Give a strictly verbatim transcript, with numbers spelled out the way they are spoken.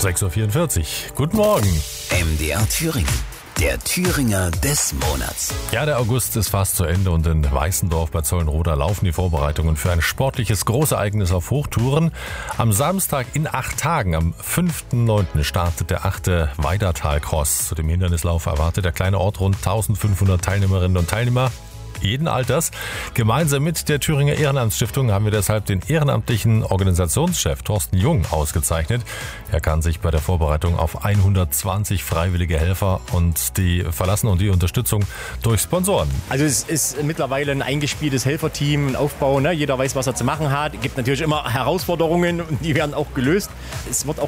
sechs Uhr vierundvierzig. Guten Morgen. M D R Thüringen, der Thüringer des Monats. Ja, der August ist fast zu Ende und in Weißendorf bei Zollenroda laufen die Vorbereitungen für ein sportliches Großereignis auf Hochtouren. Am Samstag in acht Tagen, am fünften neunten startet der achte Weidertal-Cross. Zu dem Hindernislauf erwartet der kleine Ort rund eintausendfünfhundert Teilnehmerinnen und Teilnehmer jeden Alters. Gemeinsam mit der Thüringer Ehrenamtsstiftung haben wir deshalb den ehrenamtlichen Organisationschef Thorsten Jung ausgezeichnet. Er kann sich bei der Vorbereitung auf hundertzwanzig freiwillige Helfer und die verlassen und die Unterstützung durch Sponsoren. Also es ist mittlerweile ein eingespieltes Helferteam, ein Aufbau. Ne? Jeder weiß, was er zu machen hat. Es gibt natürlich immer Herausforderungen und die werden auch gelöst. Es wird auch